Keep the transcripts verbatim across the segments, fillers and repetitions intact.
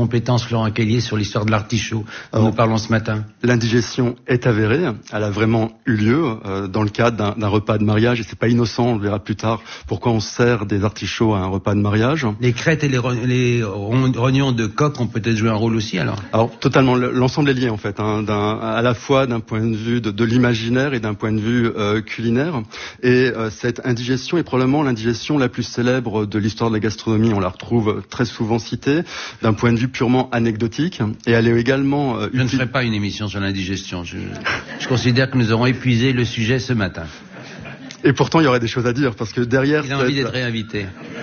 compétence, Florent Kellier, sur l'histoire de l'artichaut dont nous parlons ce matin? L'indigestion est avérée, elle a vraiment eu lieu euh, dans le cadre d'un repas de mariage, et c'est pas innocent, on le verra plus tard, pourquoi on sert des artichauts à un repas de mariage. Les crêtes et les, re les rognons de coq ont peut-être joué un rôle aussi, alors? Alors, totalement, l'ensemble est lié, en fait, hein, à la fois d'un point de vue de, de l'imaginaire et d'un point de vue euh, culinaire, et euh, cette indigestion est probablement l'indigestion la plus célèbre de l'histoire de la gastronomie. On la retrouve très souvent citée, d'un point de vue purement anecdotique, et elle est également... Euh, je ne ferai pas une émission sur l'indigestion, je, je considère que nous aurons épuisé le sujet ce matin. Et pourtant, il y aurait des choses à dire, parce que derrière... Il a envie d'être réinvité.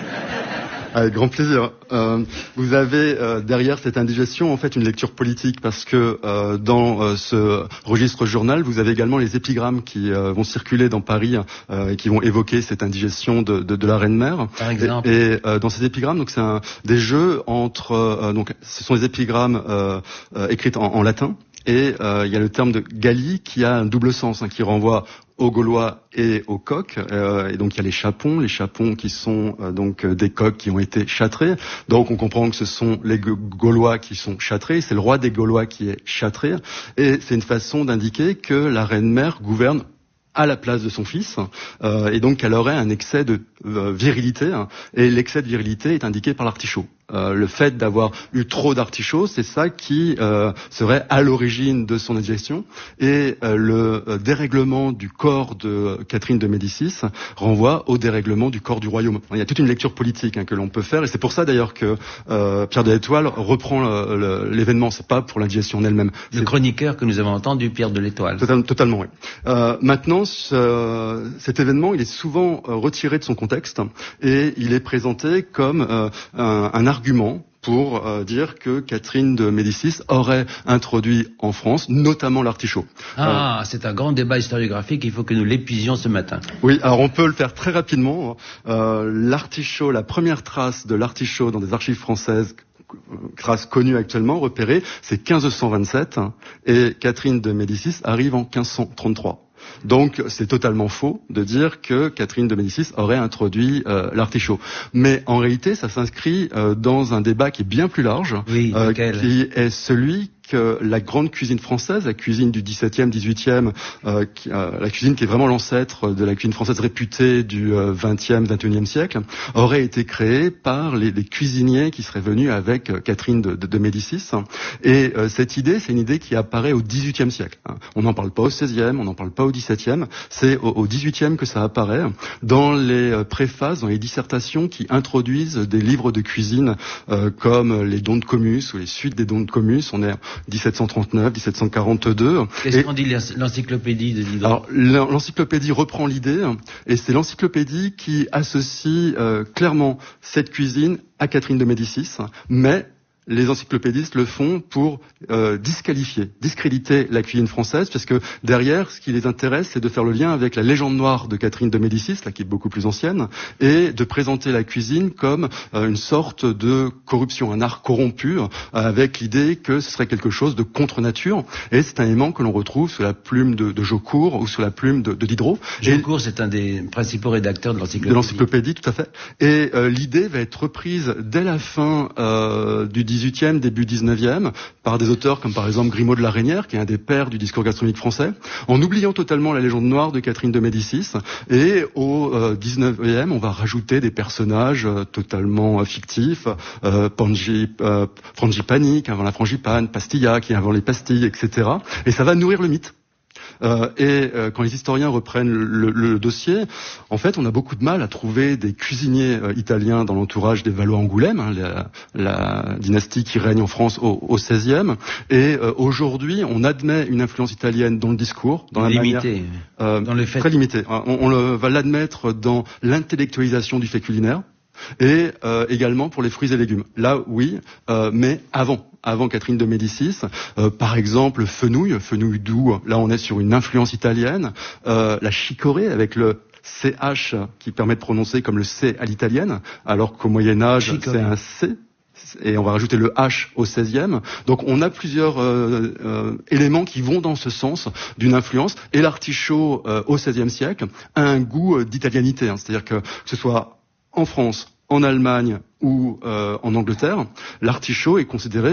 Avec grand plaisir. Euh, vous avez euh, derrière cette indigestion en fait une lecture politique, parce que euh, dans euh, ce registre journal, vous avez également les épigrammes qui euh, vont circuler dans Paris euh, et qui vont évoquer cette indigestion de, de, de la Reine-Mère. Par exemple. Et, et euh, dans ces épigrammes, donc c'est un, des jeux entre euh, donc ce sont des épigrammes euh, euh, écrites en, en latin. Et euh, il y a le terme de Gallie qui a un double sens, hein, qui renvoie aux Gaulois et aux coqs. Euh, et donc il y a les chapons, les chapons qui sont euh, donc des coqs qui ont été châtrés. Donc on comprend que ce sont les Gaulois qui sont châtrés. C'est le roi des Gaulois qui est châtré. Et c'est une façon d'indiquer que la reine-mère gouverne à la place de son fils, euh, et donc qu'elle aurait un excès de euh, virilité, hein, et l'excès de virilité est indiqué par l'artichaut. Euh, le fait d'avoir eu trop d'artichauts, c'est ça qui euh, serait à l'origine de son indigestion, et euh, le euh, dérèglement du corps de Catherine de Médicis renvoie au dérèglement du corps du royaume. Il y a toute une lecture politique, hein, que l'on peut faire, et c'est pour ça d'ailleurs que euh, Pierre de l'Étoile reprend l'événement. C'est pas pour l'indigestion en elle-même. Le chroniqueur que nous avons entendu, Pierre de l'Étoile. Total, totalement, oui. Euh, maintenant, ce, cet événement, il est souvent euh, retiré de son contexte, et il est présenté comme euh, un, un argument pour euh, dire que Catherine de Médicis aurait introduit en France, notamment l'artichaut. Ah, euh, c'est un grand débat historiographique, il faut que nous l'épuisions ce matin. Oui, alors on peut le faire très rapidement. Euh, l'artichaut, la première trace de l'artichaut dans des archives françaises, trace connue actuellement, repérée, c'est quinze cent vingt-sept, hein, et Catherine de Médicis arrive en quinze cent trente-trois. Donc c'est totalement faux de dire que Catherine de Médicis aurait introduit euh, l'artichaut. Mais en réalité, ça s'inscrit euh, dans un débat qui est bien plus large, oui, euh, qui est celui que la grande cuisine française, la cuisine du dix-septième, dix-huitième, euh, qui, euh, la cuisine qui est vraiment l'ancêtre de la cuisine française réputée du euh, vingtième, vingt et unième siècle, aurait été créée par les, les cuisiniers qui seraient venus avec euh, Catherine de, de, de Médicis. Et euh, cette idée, c'est une idée qui apparaît au dix-huitième siècle. On n'en parle pas au seizième, on n'en parle pas au dix-septième, c'est au, au dix-huitième que ça apparaît, dans les euh, préfaces, dans les dissertations qui introduisent des livres de cuisine euh, comme les Dons de Comus ou les suites des Dons de Comus. On est dix-sept cent trente-neuf, dix-sept cent quarante-deux. Qu'est-ce qu'on dit l'encyclopédie de Diderot? Alors l'encyclopédie reprend l'idée, et c'est l'encyclopédie qui associe euh, clairement cette cuisine à Catherine de Médicis, mais les encyclopédistes le font pour euh, disqualifier, discréditer la cuisine française, parce que derrière, ce qui les intéresse, c'est de faire le lien avec la légende noire de Catherine de Médicis, là qui est beaucoup plus ancienne, et de présenter la cuisine comme euh, une sorte de corruption, un art corrompu, euh, avec l'idée que ce serait quelque chose de contre-nature. Et c'est un élément que l'on retrouve sous la plume de, de Jaucourt ou sous la plume de, de Diderot. Jaucourt, c'est un des principaux rédacteurs de l'encyclopédie. De l'encyclopédie, tout à fait. Et euh, l'idée va être reprise dès la fin euh, du dix-huitième, début dix-neuvième, par des auteurs comme par exemple Grimaud de la Reynière, qui est un des pères du discours gastronomique français, en oubliant totalement la légende noire de Catherine de Médicis. Et au euh, dix-neuvième, on va rajouter des personnages euh, totalement euh, fictifs, euh, Pangi, euh, Frangipani, qui invent la frangipane, Pastilla, qui invent les pastilles, et cetera. Et ça va nourrir le mythe. Euh, et euh, quand les historiens reprennent le, le dossier, en fait, on a beaucoup de mal à trouver des cuisiniers euh, italiens dans l'entourage des Valois-Angoulême, hein, la, la dynastie qui règne en France au, au seizième. Et euh, aujourd'hui, on admet une influence italienne dans le discours, dans la limité, manière, euh, dans le fait... très limitée. On, on le, va l'admettre dans l'intellectualisation du fait culinaire. Et euh, également pour les fruits et légumes. Là, oui, euh, mais avant, avant Catherine de Médicis, euh, par exemple, fenouil, fenouil doux, là on est sur une influence italienne, euh, la chicorée avec le C H qui permet de prononcer comme le C à l'italienne, alors qu'au Moyen-Âge, c'est un C. Et on va rajouter le H au seizième. Donc on a plusieurs euh, euh, éléments qui vont dans ce sens d'une influence. Et l'artichaut euh, au seizième siècle a un goût euh, d'italianité, hein, c'est-à-dire que, que ce soit en France, en Allemagne ou euh, en Angleterre, l'artichaut est considéré